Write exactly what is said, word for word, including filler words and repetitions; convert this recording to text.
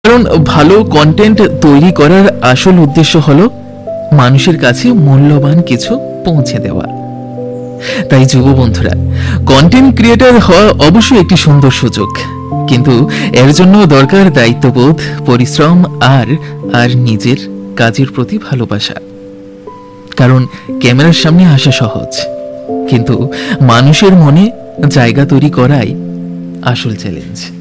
কারণ ভালো কন্টেন্ট তৈরি করার আসল উদ্দেশ্য হলো মানুষের কাছে মূল্যবান কিছু পৌঁছে দেওয়া। তাই যুব বন্ধুরা, কন্টেন্ট ক্রিয়েটর হওয়া অবশ্যই একটি সুন্দর সুযোগ, কিন্তু এর জন্য দরকার দায়িত্ববোধ, পরিশ্রম আর আর নিজের কাজের প্রতি ভালোবাসা। কারণ ক্যামেরার সামনে আসা সহজ, কিন্তু মানুষের মনে জায়গা তৈরি করাই আসল চ্যালেঞ্জ।